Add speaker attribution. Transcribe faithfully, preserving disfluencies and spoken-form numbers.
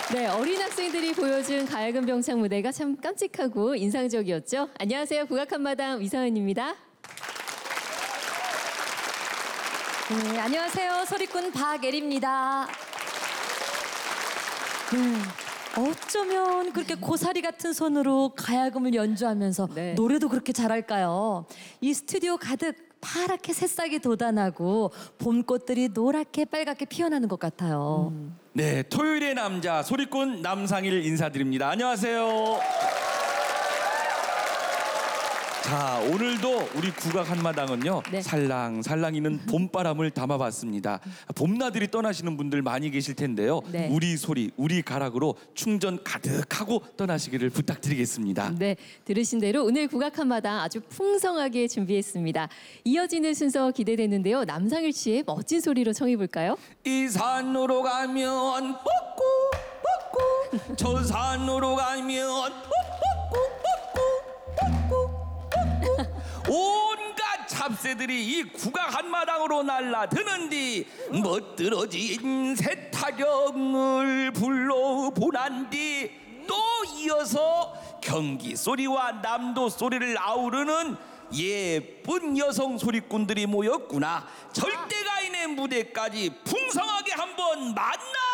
Speaker 1: 네, 어린 학생들이 보여준 가야금 병창 무대가 참 깜찍하고 인상적이었죠. 안녕하세요. 국악한마당 위서연입니다.
Speaker 2: 네, 안녕하세요. 소리꾼 박예리입니다. 네, 어쩌면 그렇게 고사리 같은 손으로 가야금을 연주하면서
Speaker 1: 네.
Speaker 2: 노래도 그렇게 잘할까요? 이 스튜디오 가득 파랗게 새싹이 돋아나고 봄꽃들이 노랗게 빨갛게 피어나는 것 같아요.
Speaker 1: 음.
Speaker 3: 네, 토요일의 남자 소리꾼 남상일 인사드립니다. 안녕하세요. 자, 오늘도 우리 국악 한마당은요,
Speaker 1: 네.
Speaker 3: 살랑살랑이는 봄바람을 담아봤습니다. 봄나들이 떠나시는 분들 많이 계실 텐데요.
Speaker 1: 네.
Speaker 3: 우리 소리, 우리 가락으로 충전 가득하고 떠나시기를 부탁드리겠습니다.
Speaker 1: 네, 들으신 대로 오늘 국악한마당 아주 풍성하게 준비했습니다. 이어지는 순서 기대되는데요. 남상일 씨의 멋진 소리로 청해볼까요?
Speaker 3: 이 산으로 가면 뽀꾸 뽀꾸 저 산으로 가면 뽀꾸 뽀꾸 뽀꾸 온갖 잡새들이 이 국악 한마당으로 날라드는디 멋들어진 새타령을 불러보란디 또 이어서 경기 소리와 남도 소리를 아우르는 예쁜 여성 소리꾼들이 모였구나. 절대가인의 무대까지 풍성하게 한번 만나